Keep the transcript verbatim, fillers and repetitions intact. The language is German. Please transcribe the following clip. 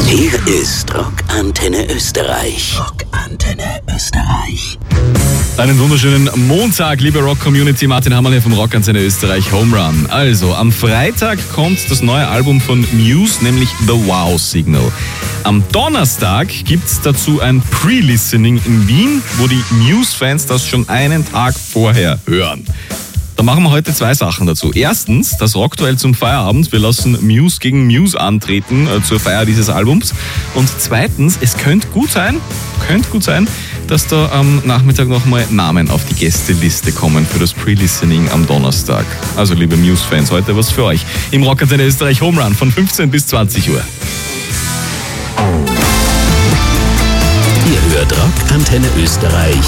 Hier ist Rockantenne Österreich. Rockantenne Österreich. Einen wunderschönen Montag, liebe Rock-Community. Martin Hammerl hier vom Rockantenne Österreich Home Run. Also, am Freitag kommt das neue Album von Muse, nämlich The Wow Signal. Am Donnerstag gibt's dazu ein Pre-Listening in Wien, wo die Muse-Fans das schon einen Tag vorher hören. Da machen wir heute zwei Sachen dazu. Erstens, das Rockduell zum Feierabend. Wir lassen Muse gegen Muse antreten äh, zur Feier dieses Albums. Und zweitens, es könnte gut sein, könnte gut sein, dass da am Nachmittag nochmal Namen auf die Gästeliste kommen für das Pre-Listening am Donnerstag. Also, liebe Muse-Fans, heute was für euch. Im Rockantenne Österreich Home Run von fünfzehn bis zwanzig Uhr. Ihr hört Rockantenne Österreich